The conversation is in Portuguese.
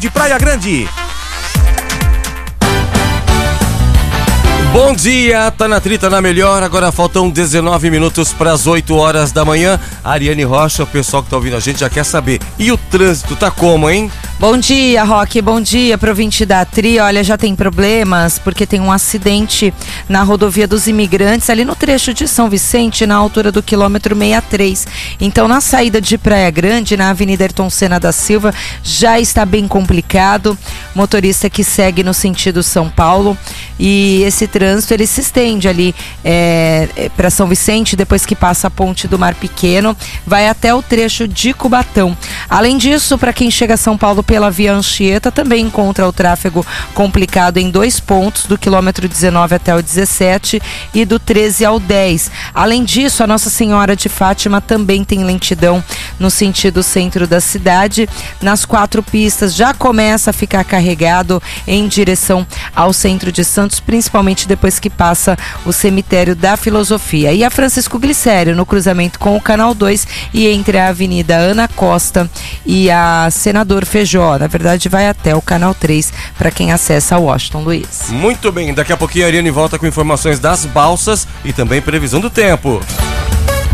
de Praia Grande. Bom dia, tá na Trita, na Melhor. Agora faltam 19 minutos para as 8 horas da manhã. Ariane Rocha, o pessoal que tá ouvindo a gente já quer saber. E o trânsito tá como, hein? Bom dia, Roque. Bom dia pro ouvinte da Tri. Olha, já tem problemas porque tem um acidente na rodovia dos Imigrantes, ali no trecho de São Vicente, na altura do quilômetro 63. Então, na saída de Praia Grande, na Avenida Ayrton Senna da Silva, já está bem complicado. Motorista que segue no sentido São Paulo. E esse trânsito, ele se estende ali para São Vicente, depois que passa a ponte do Mar Pequeno, vai até o trecho de Cubatão. Além disso, para quem chega a São Paulo pela via Anchieta, também encontra o tráfego complicado em 2 pontos, do quilômetro 19 até o 17 e do 13 ao 10. Além disso, a Nossa Senhora de Fátima também tem lentidão no sentido centro da cidade. Nas 4 pistas já começa a ficar carregado em direção ao centro de Santos, principalmente depois que passa o cemitério da Filosofia. E a Francisco Glicério, no cruzamento com o Canal 2 e entre a Avenida Ana Costa e a Senador Feijó. Na verdade, vai até o Canal 3 para quem acessa Washington Luiz. Muito bem, daqui a pouquinho a Ariane volta com informações das balsas e também previsão do tempo.